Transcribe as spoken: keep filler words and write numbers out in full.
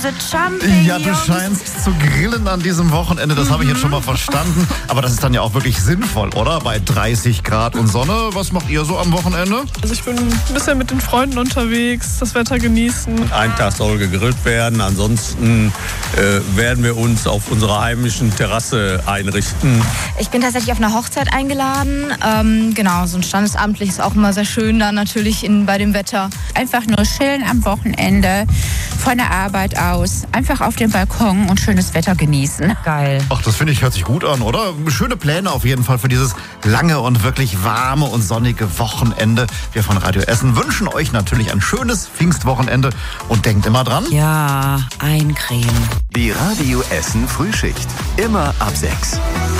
Ja, du scheinst zu grillen an diesem Wochenende, das mhm. habe ich jetzt schon mal verstanden. Aber das ist dann ja auch wirklich sinnvoll, oder? Bei dreißig Grad und Sonne. Was macht ihr so am Wochenende? Also ich bin ein bisschen mit den Freunden unterwegs, das Wetter genießen. Ein Tag soll gegrillt werden, ansonsten äh, werden wir uns auf unserer heimischen Terrasse einrichten. Ich bin tatsächlich auf einer Hochzeit eingeladen. Ähm, genau, so ein standesamtlich ist auch immer sehr schön dann natürlich in, bei dem Wetter. Einfach nur chillen am Wochenende, von der Arbeit aus, einfach auf dem Balkon und schönes Wetter genießen. Geil. Ach, das finde ich, hört sich gut an, oder? Schöne Pläne auf jeden Fall für dieses lange und wirklich warme und sonnige Wochenende. Wir von Radio Essen wünschen euch natürlich ein schönes Pfingstwochenende und denkt immer dran. Ja, eincremen. Die Radio Essen Frühschicht. Immer ab sechs.